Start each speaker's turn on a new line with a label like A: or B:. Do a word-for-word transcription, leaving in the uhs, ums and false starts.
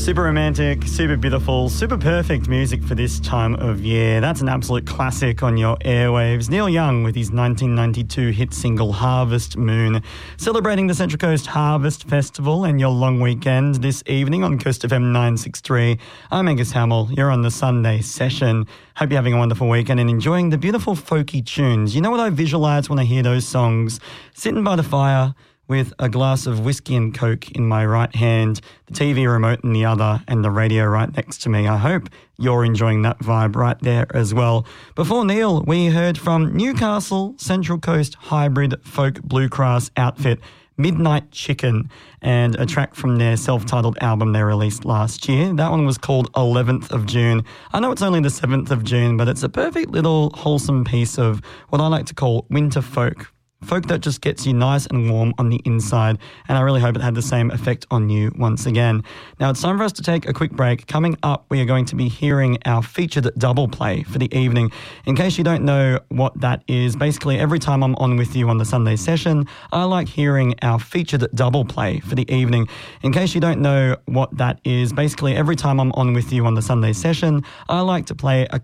A: Super romantic, super beautiful, super perfect music for this time of year. That's an absolute classic on your airwaves. Neil Young with his nineteen ninety-two hit single Harvest Moon, celebrating the Central Coast Harvest Festival and your long weekend this evening on Coast F M nine sixty-three. I'm Angus Hamill. You're on the Sunday session. Hope you're having a wonderful weekend and enjoying the beautiful folky tunes. You know what I visualise when I hear those songs? Sitting by the fire with a glass of whiskey and Coke in my right hand, the T V remote in the other, and the radio right next to me. I hope you're enjoying that vibe right there as well. Before Neil, we heard from Newcastle Central Coast hybrid folk bluegrass outfit Midnight Chicken, and a track from their self-titled album they released last year. That one was called eleventh of June. I know it's only the seventh of June, but it's a perfect little wholesome piece of what I like to call winter folk. Folk that just gets you nice and warm on the inside, and I really hope it had the same effect on you once again. Now it's time for us to take a quick break. Coming up, we are going to be hearing our featured double play for the evening. In case you don't know what that is, basically every time I'm on with you on the Sunday session, I like hearing our featured double play for the evening. In case you don't know what that is, basically every time I'm on with you on the Sunday session, I like to play a